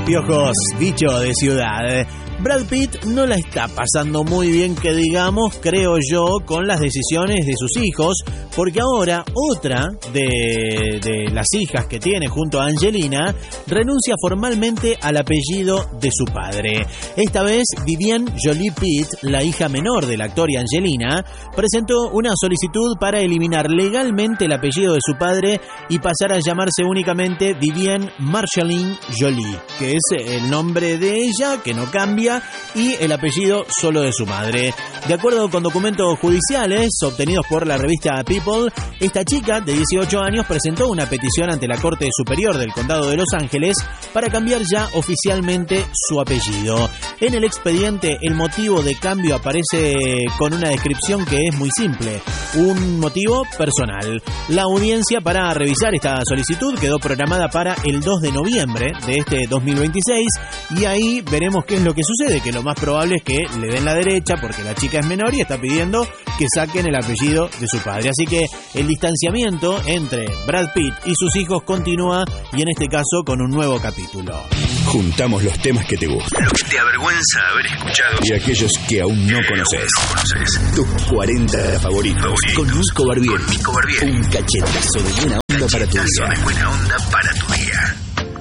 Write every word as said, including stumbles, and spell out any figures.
Piojos, bicho de ciudad. Brad Pitt no la está pasando muy bien, que digamos, creo yo, con las decisiones de sus hijos, porque ahora otra de, de las hijas que tiene junto a Angelina renuncia formalmente al apellido de su padre. Esta vez, Vivienne Jolie Pitt, la hija menor del actor y Angelina, presentó una solicitud para eliminar legalmente el apellido de su padre y pasar a llamarse únicamente Vivienne Marceline Jolie, que es el nombre de ella, que no cambia, y el apellido solo de su madre. De acuerdo con documentos judiciales obtenidos por la revista People, esta chica de dieciocho años presentó una petición ante la Corte Superior del Condado de Los Ángeles para cambiar ya oficialmente su apellido. En el expediente, el motivo de cambio aparece con una descripción que es muy simple: un motivo personal. La audiencia para revisar esta solicitud quedó programada para el dos de noviembre de este dos mil veintiséis, y ahí veremos qué es lo que sucede, que lo más probable es que le den la derecha porque la chica es menor y está pidiendo que saquen el apellido de su padre. Así que el distanciamiento entre Brad Pitt y sus hijos continúa, y en este caso con un nuevo capítulo. Juntamos los temas que te gustan, lo que te avergüenza haber escuchado, y aquellos que aún no conoces. No conoces. Tus cuarenta favoritos. favoritos. Con Nico Barbieri. Con Nico Barbieri. Un cachetazo de buena onda para tu día. de buena onda para tu día.